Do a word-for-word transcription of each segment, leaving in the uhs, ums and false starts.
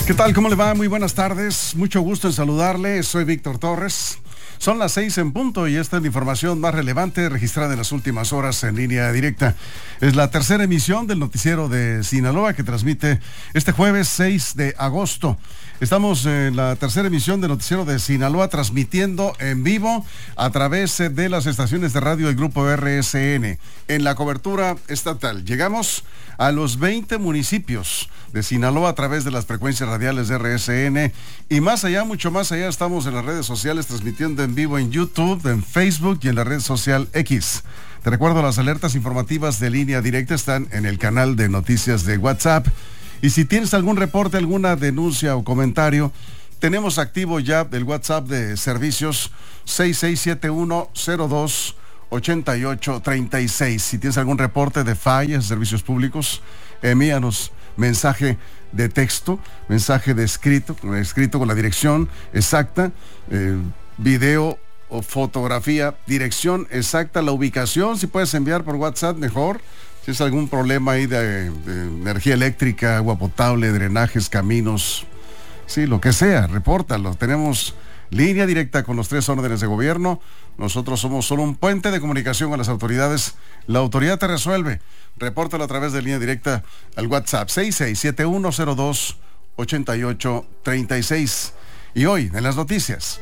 ¿Qué tal? ¿Cómo le va? Muy buenas tardes. Mucho gusto en saludarle. Soy Víctor Torres. Son las seis en punto y esta es la información más relevante registrada en las últimas horas en línea directa. Es la tercera emisión del noticiero de Sinaloa que transmite este jueves seis de agosto. Estamos en la tercera emisión del noticiero de Sinaloa transmitiendo en vivo a través de las estaciones de radio del Grupo R S N en la cobertura estatal. Llegamos a los veinte municipios de Sinaloa a través de las frecuencias radiales de R S N y más allá, mucho más allá, estamos en las redes sociales transmitiendo en vivo en YouTube, en Facebook y en la red social X. Te recuerdo, las alertas informativas de línea directa están en el canal de noticias de WhatsApp. Y si tienes algún reporte, alguna denuncia o comentario, tenemos activo ya el WhatsApp de servicios seis seis siete uno cero dos ocho ocho tres seis. Si tienes algún reporte de fallas, servicios públicos, envíanos mensaje de texto, mensaje de escrito, escrito con la dirección exacta, eh, video o fotografía, dirección exacta, la ubicación, si puedes enviar por WhatsApp mejor. Si es algún problema ahí de, de energía eléctrica, agua potable, drenajes, caminos, sí, lo que sea, repórtalo. Tenemos línea directa con los tres órdenes de gobierno. Nosotros somos solo un puente de comunicación con las autoridades. La autoridad te resuelve. Repórtalo a través de línea directa al WhatsApp seis seis siete uno cero dos ocho ocho tres seis. Y hoy, en las noticias,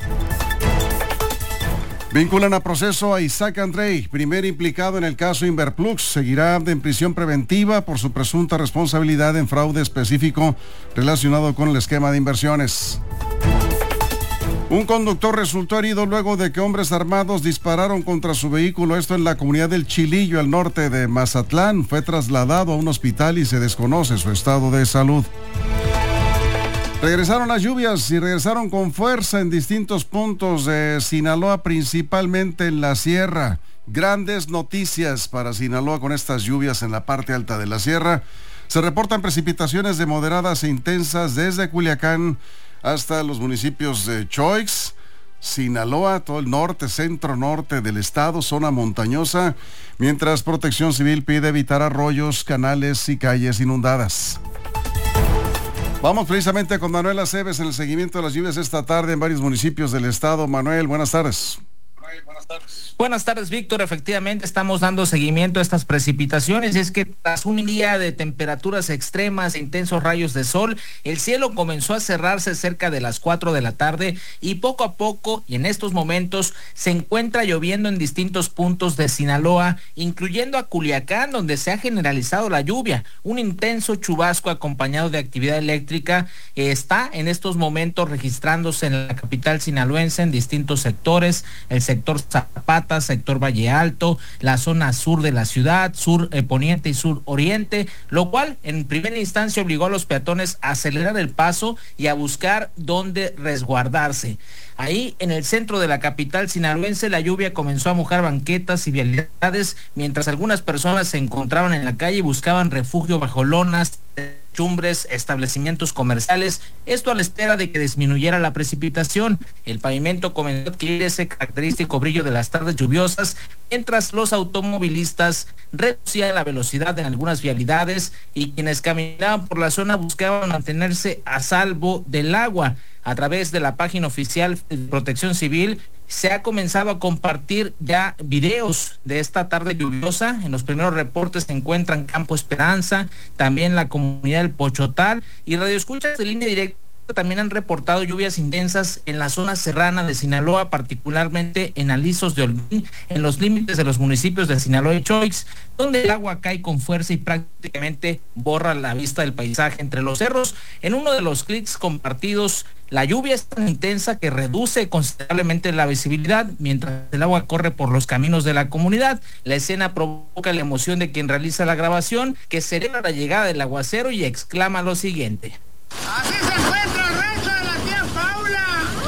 vinculan a proceso a Isaac Andrei, primer implicado en el caso Inverplux. Seguirá en prisión preventiva por su presunta responsabilidad en fraude específico relacionado con el esquema de inversiones. Un conductor resultó herido luego de que hombres armados dispararon contra su vehículo, esto en la comunidad del Chilillo, al norte de Mazatlán. Fue trasladado a un hospital y se desconoce su estado de salud. Regresaron las lluvias y regresaron con fuerza en distintos puntos de Sinaloa, principalmente en la sierra. Grandes noticias para Sinaloa con estas lluvias en la parte alta de la sierra. Se reportan precipitaciones de moderadas e intensas desde Culiacán hasta los municipios de Choix, Sinaloa, todo el norte, centro norte del estado, zona montañosa, mientras Protección Civil pide evitar arroyos, canales y calles inundadas. Vamos precisamente con Manuel Aceves en el seguimiento de las lluvias esta tarde en varios municipios del estado. Manuel, buenas tardes. Buenas tardes. Buenas tardes, Víctor. Efectivamente, estamos dando seguimiento a estas precipitaciones. Y es que tras un día de temperaturas extremas e intensos rayos de sol, el cielo comenzó a cerrarse cerca de las cuatro de la tarde y poco a poco, y en estos momentos, se encuentra lloviendo en distintos puntos de Sinaloa, incluyendo a Culiacán, donde se ha generalizado la lluvia. Un intenso chubasco acompañado de actividad eléctrica eh, está en estos momentos registrándose en la capital sinaloense en distintos sectores, el sector Zapata, sector Valle Alto, la zona sur de la ciudad, sur eh, poniente y sur oriente, lo cual en primera instancia obligó a los peatones a acelerar el paso y a buscar dónde resguardarse. Ahí en el centro de la capital sinaloense la lluvia comenzó a mojar banquetas y vialidades, mientras algunas personas se encontraban en la calle y buscaban refugio bajo lonas, chumbres, establecimientos comerciales, esto a la espera de que disminuyera la precipitación. El pavimento comenzó a adquirir ese característico brillo de las tardes lluviosas, mientras los automovilistas reducían la velocidad en algunas vialidades y quienes caminaban por la zona buscaban mantenerse a salvo del agua. A través de la página oficial de Protección Civil se ha comenzado a compartir ya videos de esta tarde lluviosa. En los primeros reportes se encuentran Campo Esperanza, también la comunidad del Pochotal, y radioescuchas de línea directa también han reportado lluvias intensas en la zona serrana de Sinaloa, particularmente en Alisos de Holguín, en los límites de los municipios de Sinaloa y Choix, donde el agua cae con fuerza y prácticamente borra la vista del paisaje entre los cerros. En uno de los clics compartidos, la lluvia es tan intensa que reduce considerablemente la visibilidad mientras el agua corre por los caminos de la comunidad. La escena provoca la emoción de quien realiza la grabación, que celebra la llegada del aguacero y exclama lo siguiente: ¡así se encuentra el rancho de la tía Paula!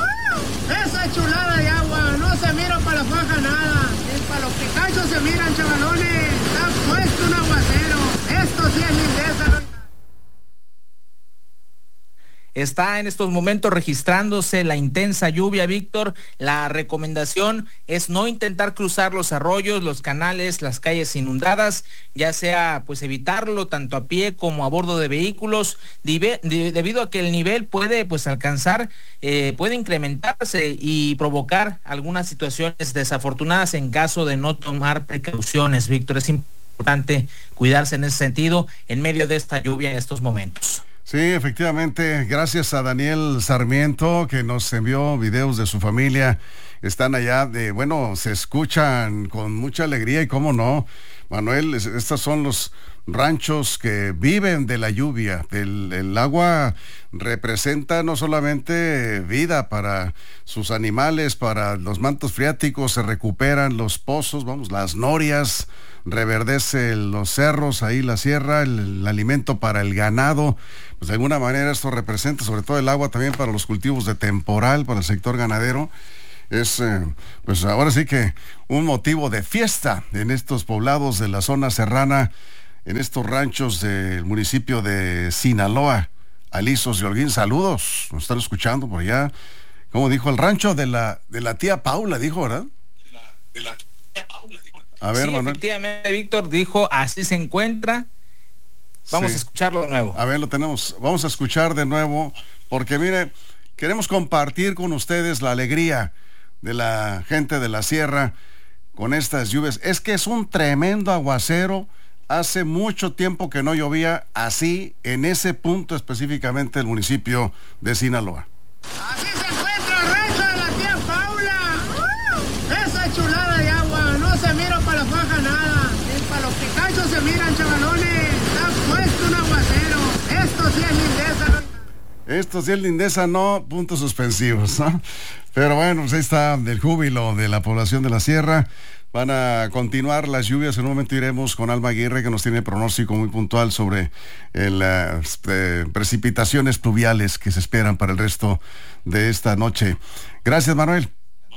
¡Uh! ¡Esa chulada de agua! No se mira para la faja nada. Ni para los picachos se miran, chavalones. Está puesto un aguacero. Esto sí es lindeza. está en estos momentos registrándose la intensa lluvia, Víctor. La recomendación es no intentar cruzar los arroyos, los canales, las calles inundadas, ya sea pues evitarlo tanto a pie como a bordo de vehículos, dive, de, debido a que el nivel puede pues alcanzar, eh, puede incrementarse y provocar algunas situaciones desafortunadas en caso de no tomar precauciones, Víctor. Es importante cuidarse en ese sentido en medio de esta lluvia en estos momentos. Sí, efectivamente, gracias a Daniel Sarmiento que nos envió videos de su familia. Están allá, de bueno, se escuchan con mucha alegría y cómo no, Manuel, estos son los ranchos que viven de la lluvia. El, el agua representa no solamente vida para sus animales, para los mantos freáticos, se recuperan los pozos, vamos, las norias, reverdece los cerros, ahí la sierra, el, el alimento para el ganado. Pues de alguna manera esto representa sobre todo el agua también para los cultivos de temporal, para el sector ganadero. Es, eh, pues ahora sí que un motivo de fiesta en estos poblados de la zona serrana, en estos ranchos del municipio de Sinaloa. Alisos y Holguín, saludos, nos están escuchando por allá. ¿Cómo dijo? El rancho de la, de la tía Paula, dijo, ¿verdad? De la, de la tía Paula, dijo. A ver, sí, Manuel. Efectivamente, Víctor dijo, así se encuentra. Vamos sí. a escucharlo de nuevo. A ver, lo tenemos. Vamos a escuchar de nuevo, porque mire, queremos compartir con ustedes la alegría de la gente de la sierra con estas lluvias. Es que es un tremendo aguacero. Hace mucho tiempo que no llovía así en ese punto específicamente del municipio de Sinaloa. Así se encuentra el rancho de la tía Paula. ¡Uh! Esa chulada de agua, no se mira para la faja nada. Ni para los picachos se miran, chavalones. Está puesto un aguacero. Esto sí es lindeza, ¿no? Esto sí es lindeza, no puntos suspensivos, ¿no? Pero bueno, pues ahí está el júbilo de la población de la sierra. Van a continuar las lluvias. En un momento iremos con Alma Aguirre, que nos tiene pronóstico muy puntual sobre las eh, precipitaciones pluviales que se esperan para el resto de esta noche. Gracias, Manuel.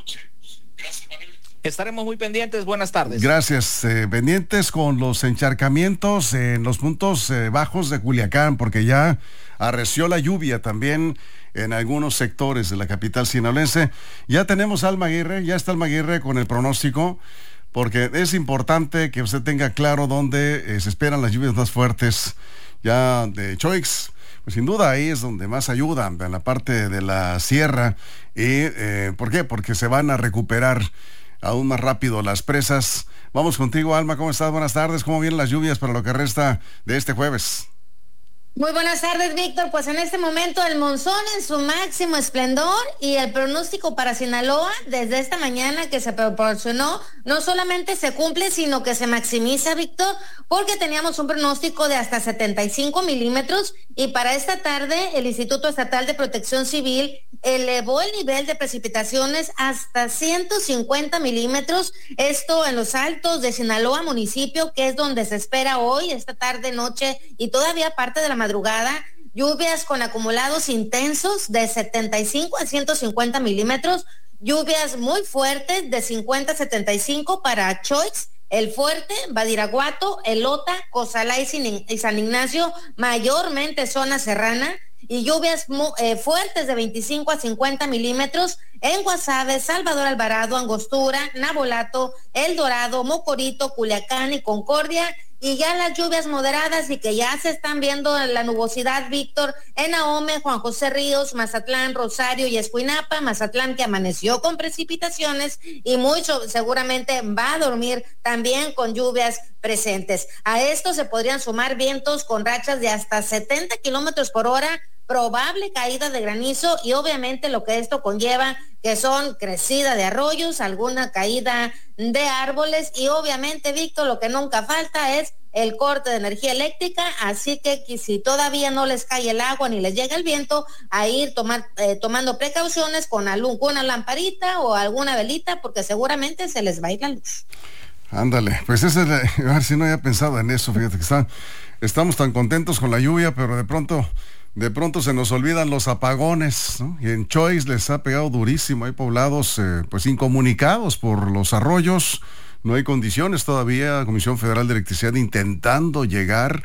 Gracias, Manuel. Estaremos muy pendientes. Buenas tardes. Gracias. Eh, pendientes con los encharcamientos en los puntos eh, bajos de Culiacán, porque ya arreció la lluvia también en algunos sectores de la capital sinaloense. Ya tenemos a Alma Aguirre, ya está Alma Aguirre con el pronóstico, porque es importante que usted tenga claro dónde eh, se esperan las lluvias más fuertes ya de Choix. Pues sin duda ahí es donde más ayudan, en la parte de la sierra. ¿Y eh, por qué? Porque se van a recuperar aún más rápido las presas. Vamos contigo, Alma, ¿cómo estás? Buenas tardes, ¿cómo vienen las lluvias para lo que resta de este jueves? Muy buenas tardes, Víctor. Pues en este momento el monzón en su máximo esplendor y el pronóstico para Sinaloa desde esta mañana que se proporcionó no solamente se cumple, sino que se maximiza, Víctor, porque teníamos un pronóstico de hasta setenta y cinco milímetros y para esta tarde el Instituto Estatal de Protección Civil elevó el nivel de precipitaciones hasta ciento cincuenta milímetros, esto en los altos de Sinaloa, municipio, que es donde se espera hoy, esta tarde, noche y todavía parte de la madrugada, lluvias con acumulados intensos de setenta y cinco a ciento cincuenta milímetros, lluvias muy fuertes de cincuenta a setenta y cinco para Choix, El Fuerte, Badiraguato, Elota, Cozalá y San Ignacio, mayormente zona serrana, y lluvias muy, eh, fuertes de veinticinco a cincuenta milímetros en Guasave, Salvador Alvarado, Angostura, Nabolato, El Dorado, Mocorito, Culiacán y Concordia, y ya las lluvias moderadas y que ya se están viendo en la nubosidad, Víctor, en Ahome, Juan José Ríos, Mazatlán, Rosario y Escuinapa. Mazatlán que amaneció con precipitaciones y mucho seguramente va a dormir también con lluvias presentes. A esto se podrían sumar vientos con rachas de hasta setenta kilómetros por hora, probable caída de granizo y obviamente lo que esto conlleva, que son crecida de arroyos, alguna caída de árboles y obviamente, Víctor, lo que nunca falta es el corte de energía eléctrica, así que si todavía no les cae el agua ni les llega el viento, a ir tomar, eh, tomando precauciones con alguna lamparita o alguna velita, porque seguramente se les va a ir la luz. Ándale, pues ese es, a ver si no había pensado en eso, fíjate que está, estamos tan contentos con la lluvia, pero de pronto... De pronto se nos olvidan los apagones, ¿no? Y en Choix les ha pegado durísimo. Hay poblados eh, pues incomunicados por los arroyos. No hay condiciones todavía. La Comisión Federal de Electricidad intentando llegar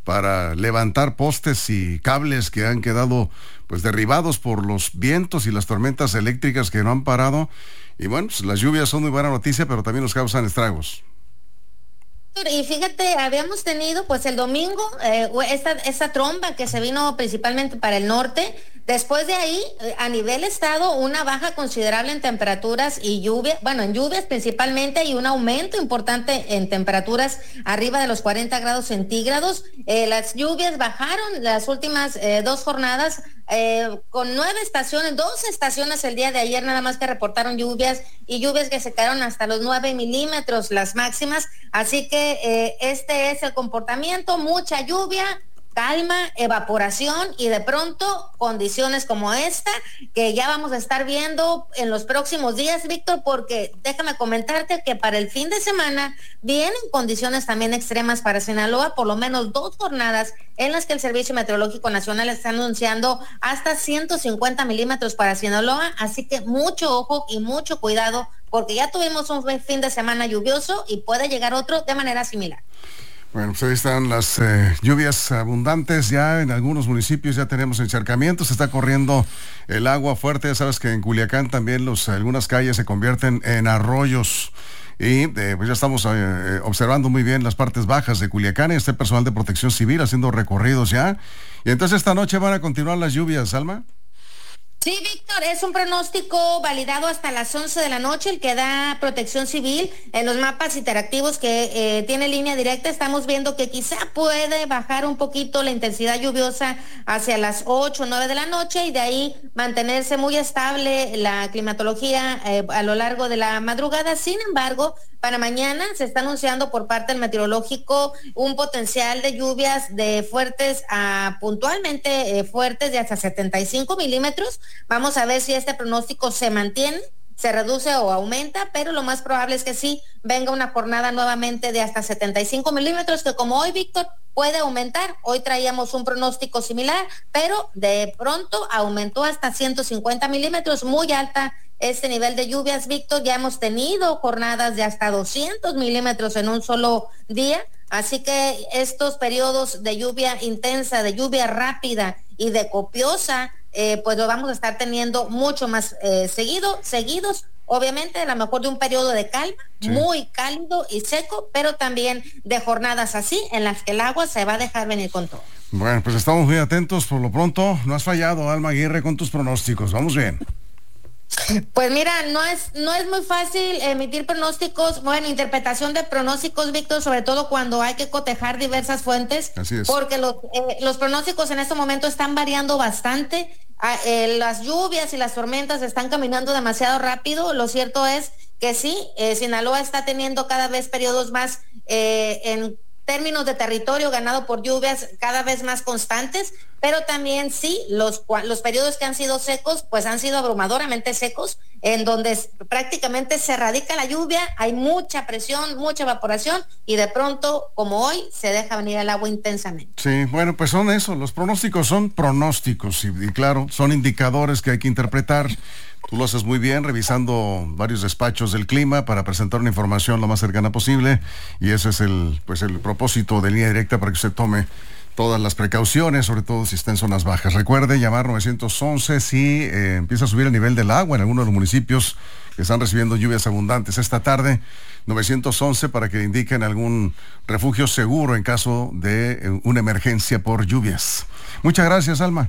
para levantar postes y cables que han quedado pues derribados por los vientos y las tormentas eléctricas que no han parado. Y bueno, pues las lluvias son muy buena noticia, pero también nos causan estragos. Y fíjate, habíamos tenido pues el domingo eh, esta, esta tromba que se vino principalmente para el norte. Después de ahí, a nivel estado, una baja considerable en temperaturas y lluvia, bueno, en lluvias principalmente, y un aumento importante en temperaturas arriba de los cuarenta grados centígrados. Eh, las lluvias bajaron las últimas eh, dos jornadas, eh, con nueve estaciones, dos estaciones el día de ayer nada más que reportaron lluvias, y lluvias que se quedaron hasta los nueve milímetros las máximas. Así que eh, este es el comportamiento, mucha lluvia, calma, evaporación y de pronto condiciones como esta que ya vamos a estar viendo en los próximos días, Víctor, porque déjame comentarte que para el fin de semana vienen condiciones también extremas para Sinaloa, por lo menos dos jornadas en las que el Servicio Meteorológico Nacional está anunciando hasta ciento cincuenta milímetros para Sinaloa, así que mucho ojo y mucho cuidado, porque ya tuvimos un fin de semana lluvioso y puede llegar otro de manera similar. Bueno, pues ahí están las eh, lluvias abundantes, ya en algunos municipios ya tenemos encharcamientos, se está corriendo el agua fuerte, ya sabes que en Culiacán también los, algunas calles se convierten en arroyos, y eh, pues ya estamos eh, observando muy bien las partes bajas de Culiacán, y está el personal de protección civil haciendo recorridos ya, y entonces esta noche van a continuar las lluvias, Alma. Sí, Víctor, es un pronóstico validado hasta las once de la noche, el que da Protección Civil. En los mapas interactivos que eh, tiene línea directa, estamos viendo que quizá puede bajar un poquito la intensidad lluviosa hacia las ocho o nueve de la noche, y de ahí mantenerse muy estable la climatología eh, a lo largo de la madrugada. Sin embargo, para mañana se está anunciando por parte del meteorológico un potencial de lluvias de fuertes a puntualmente eh, fuertes de hasta setenta y cinco milímetros. Vamos a ver si este pronóstico se mantiene, se reduce o aumenta, pero lo más probable es que sí venga una jornada nuevamente de hasta setenta y cinco milímetros, que como hoy, Víctor, puede aumentar. Hoy traíamos un pronóstico similar, pero de pronto aumentó hasta ciento cincuenta milímetros, muy alta este nivel de lluvias, Víctor. Ya hemos tenido jornadas de hasta doscientos milímetros en un solo día, así que estos periodos de lluvia intensa, de lluvia rápida y de copiosa, eh, pues lo vamos a estar teniendo mucho más eh, seguido, seguidos, obviamente a lo mejor de un periodo de calma, sí, muy cálido y seco, pero también de jornadas así en las que el agua se va a dejar venir con todo. Bueno, pues estamos muy atentos. Por lo pronto, no has fallado, Alma Aguirre, con tus pronósticos. Vamos bien. Pues mira, no es no es muy fácil emitir pronósticos, bueno, interpretación de pronósticos, Víctor, sobre todo cuando hay que cotejar diversas fuentes. Así es. Porque los, eh, los pronósticos en este momento están variando bastante. Ah, eh, las lluvias y las tormentas están caminando demasiado rápido. Lo cierto es que sí, eh, Sinaloa está teniendo cada vez periodos más eh, en términos de territorio ganado por lluvias cada vez más constantes, pero también sí, los, los periodos que han sido secos, pues han sido abrumadoramente secos, en donde prácticamente se radica la lluvia, hay mucha presión, mucha evaporación, y de pronto, como hoy, se deja venir el agua intensamente. Sí, bueno, pues son eso, los pronósticos son pronósticos, y, y claro, son indicadores que hay que interpretar. Tú lo haces muy bien, revisando varios despachos del clima para presentar una información lo más cercana posible, y ese es el, pues el propósito de Línea Directa, para que usted tome todas las precauciones, sobre todo si está en zonas bajas. Recuerde llamar nueve once si eh, empieza a subir el nivel del agua en algunos de los municipios que están recibiendo lluvias abundantes esta tarde. nueve once para que le indiquen algún refugio seguro en caso de eh, una emergencia por lluvias. Muchas gracias, Alma.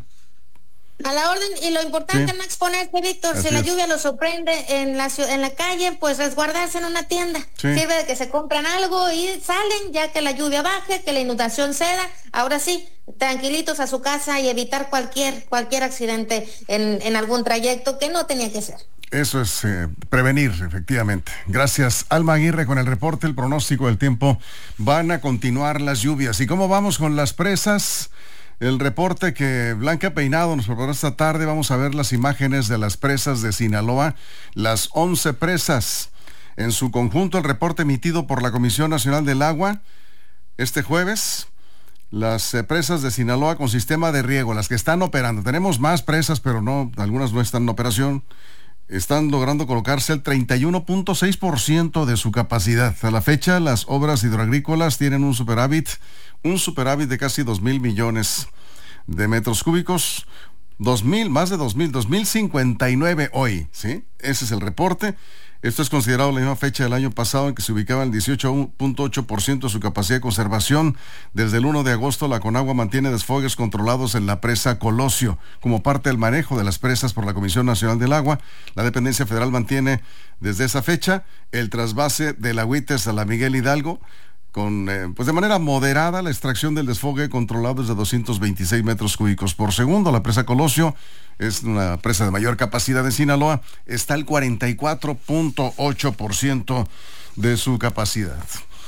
A la orden, y lo importante sí, no exponerse, Víctor. Así si la es. lluvia lo sorprende en la en la calle, pues resguardarse en una tienda. Sí. Sirve de que se compran algo y salen, ya que la lluvia baje, que la inundación ceda. Ahora sí, tranquilitos a su casa y evitar cualquier cualquier accidente en, en algún trayecto que no tenía que ser. Eso es eh, prevenir, efectivamente. Gracias, Alma Aguirre, con el reporte, el pronóstico del tiempo. Van a continuar las lluvias. ¿Y cómo vamos con las presas? El reporte que Blanca Peinado nos preparó esta tarde. Vamos a ver las imágenes de las presas de Sinaloa, las once presas. En su conjunto, el reporte emitido por la Comisión Nacional del Agua este jueves. Las eh, presas de Sinaloa con sistema de riego, las que están operando. Tenemos más presas, pero no, algunas no están en operación. Están logrando colocarse el treinta y uno punto seis por ciento de su capacidad. A la fecha, las obras hidroagrícolas tienen un superávit un superávit de casi dos mil millones de metros cúbicos, dos mil, más de dos mil, dos mil cincuenta y nueve hoy, ¿sí? Ese es el reporte. Esto es considerado la misma fecha del año pasado en que se ubicaba el dieciocho punto ocho por ciento de su capacidad de conservación. Desde el uno de agosto, la Conagua mantiene desfogues controlados en la presa Colosio. Como parte del manejo de las presas por la Comisión Nacional del Agua, la dependencia federal mantiene desde esa fecha el trasvase del Agüites a la Miguel Hidalgo, con, eh, pues de manera moderada, la extracción del desfogue controlado desde doscientos veintiséis metros cúbicos por segundo. La presa Colosio es una presa de mayor capacidad en Sinaloa, está al cuarenta y cuatro punto ocho por ciento de su capacidad.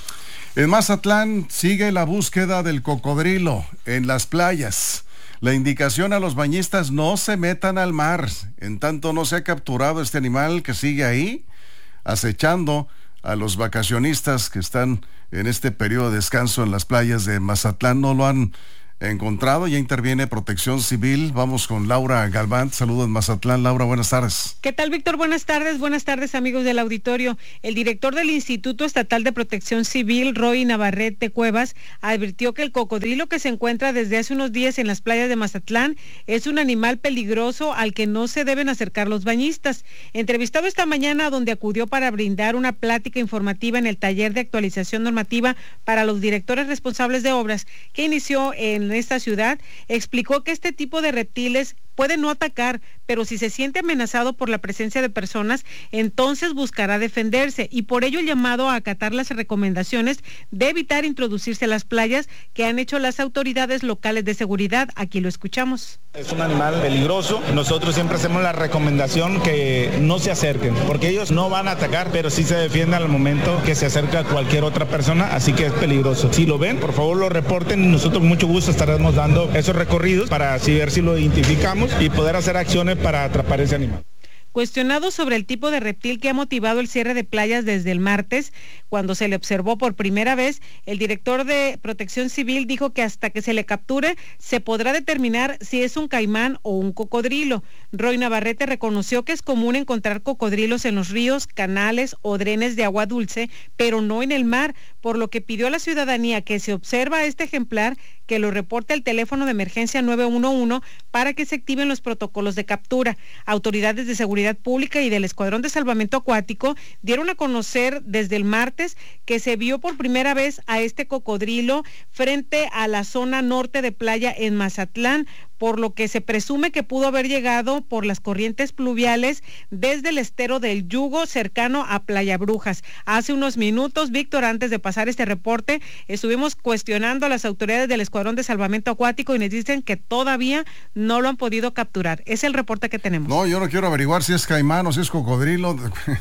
En Mazatlán sigue la búsqueda del cocodrilo en las playas. La indicación a los bañistas: no se metan al mar, en tanto no se ha capturado este animal que sigue ahí, acechando a los vacacionistas que están en este periodo de descanso en las playas de Mazatlán. No lo han encontrado. Ya interviene Protección Civil. Vamos con Laura Galván. Saludos en Mazatlán. Laura, buenas tardes. ¿Qué tal, Víctor? Buenas tardes. Buenas tardes, amigos del auditorio. El director del Instituto Estatal de Protección Civil, Roy Navarrete Cuevas, advirtió que el cocodrilo que se encuentra desde hace unos días en las playas de Mazatlán es un animal peligroso al que no se deben acercar los bañistas. Entrevistado esta mañana, donde acudió para brindar una plática informativa en el taller de actualización normativa para los directores responsables de obras que inició en esta ciudad, explicó que este tipo de reptiles puede no atacar, pero si se siente amenazado por la presencia de personas, entonces buscará defenderse, y por ello el llamado a acatar las recomendaciones de evitar introducirse a las playas que han hecho las autoridades locales de seguridad. Aquí lo escuchamos. Es un animal peligroso. Nosotros siempre hacemos la recomendación que no se acerquen, porque ellos no van a atacar, pero sí se defienden al momento que se acerca cualquier otra persona, así que es peligroso. Si lo ven, por favor lo reporten, y nosotros con mucho gusto estaremos dando esos recorridos para así ver si lo identificamos y poder hacer acciones para atrapar ese animal. Cuestionado sobre el tipo de reptil que ha motivado el cierre de playas desde el martes, cuando se le observó por primera vez, el director de Protección Civil dijo que hasta que se le capture se podrá determinar si es un caimán o un cocodrilo. Roy Navarrete reconoció que es común encontrar cocodrilos en los ríos, canales o drenes de agua dulce, pero no en el mar, por lo que pidió a la ciudadanía que se observa a este ejemplar que lo reporte al teléfono de emergencia nueve uno uno para que se activen los protocolos de captura. Autoridades de seguridad pública y del Escuadrón de Salvamento Acuático dieron a conocer desde el martes que se vio por primera vez a este cocodrilo frente a la zona norte de playa en Mazatlán, por lo que se presume que pudo haber llegado por las corrientes pluviales desde el estero del Yugo, cercano a Playa Brujas. Hace unos minutos, Víctor, antes de pasar este reporte, estuvimos cuestionando a las autoridades del Escuadrón de Salvamento Acuático y nos dicen que todavía no lo han podido capturar. Es el reporte que tenemos. No, yo no quiero averiguar si es caimán o si es cocodrilo.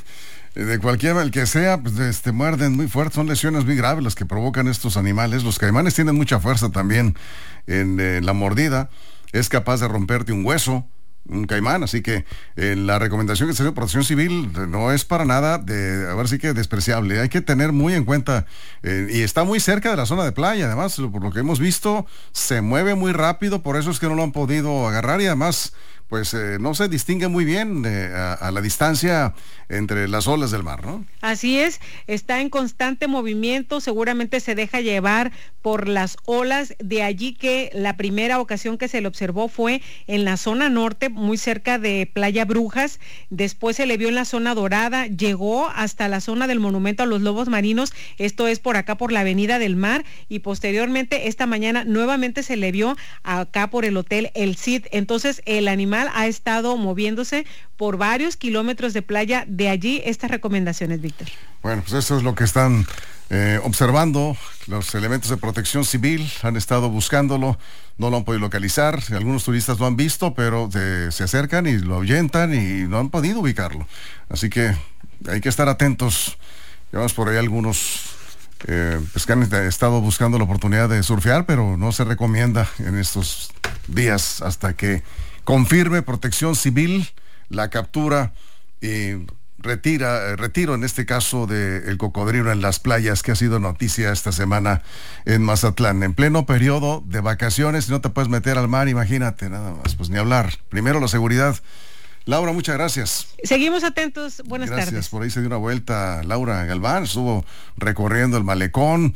De cualquiera, el que sea, pues este, muerden muy fuerte, son lesiones muy graves las que provocan estos animales. Los caimanes tienen mucha fuerza también en eh, la mordida. Es capaz de romperte un hueso, un caimán, así que eh, la recomendación que se hace de Protección Civil no es para nada de, a ver si que despreciable. Hay que tener muy en cuenta, eh, y está muy cerca de la zona de playa, además, por lo que hemos visto, se mueve muy rápido, por eso es que no lo han podido agarrar, y además pues eh, no se distingue muy bien eh, a, a la distancia entre las olas del mar, ¿no? Así es, está en constante movimiento, seguramente se deja llevar por las olas, de allí que la primera ocasión que se le observó fue en la zona norte, muy cerca de Playa Brujas, después se le vio en la zona dorada, llegó hasta la zona del Monumento a los Lobos Marinos, esto es por acá por la Avenida del Mar, y posteriormente esta mañana nuevamente se le vio acá por el Hotel El Cid. Entonces el animal ha estado moviéndose por varios kilómetros de playa, de allí estas recomendaciones, Víctor. Bueno, pues eso es lo que están eh, observando los elementos de Protección Civil, han estado buscándolo, no lo han podido localizar, algunos turistas lo han visto, pero eh, se acercan y lo ahuyentan y no han podido ubicarlo, así que hay que estar atentos. Llevamos por ahí algunos eh, pues que han estado buscando la oportunidad de surfear, pero no se recomienda en estos días hasta que confirme Protección Civil la captura y retira, retiro en este caso del cocodrilo en las playas, que ha sido noticia esta semana en Mazatlán. En pleno periodo de vacaciones, no te puedes meter al mar, imagínate, nada más, pues ni hablar. Primero la seguridad. Laura, muchas gracias. Seguimos atentos, buenas gracias. tardes. Por ahí se dio una vuelta Laura Galván, estuvo recorriendo el malecón,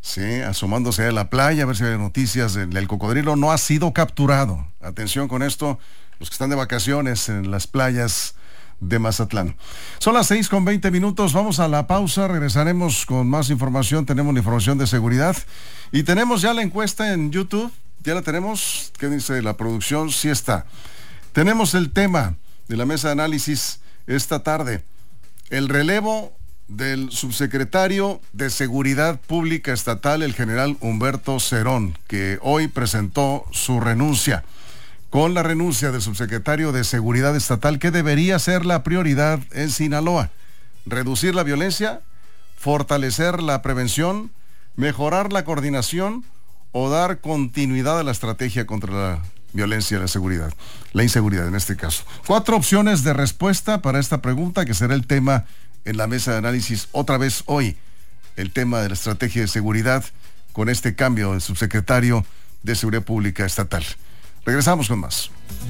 Sí, asomándose a la playa, a ver si hay noticias. El, el cocodrilo no ha sido capturado. Atención con esto, los que están de vacaciones en las playas de Mazatlán. Son las seis con veinte minutos, vamos a la pausa, regresaremos con más información. Tenemos la información de seguridad y tenemos ya la encuesta en YouTube. Ya la tenemos. ¿Qué dice la producción? Sí está. Tenemos el tema de la mesa de análisis esta tarde. El relevo del subsecretario de Seguridad Pública Estatal, el general Humberto Cerón, que hoy presentó su renuncia. Con la renuncia del subsecretario de Seguridad Estatal, ¿qué debería ser la prioridad en Sinaloa? ¿Reducir la violencia? ¿Fortalecer la prevención? ¿Mejorar la coordinación? ¿O dar continuidad a la estrategia contra la violencia y la seguridad? La inseguridad en este caso. Cuatro opciones de respuesta para esta pregunta, que será el tema en la mesa de análisis otra vez hoy. El tema de la estrategia de seguridad con este cambio del subsecretario de Seguridad Pública Estatal. Regresamos con más.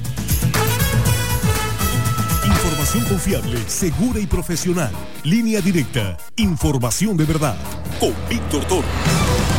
Información confiable, segura y profesional. Línea Directa. Información de verdad. Con Víctor Torres.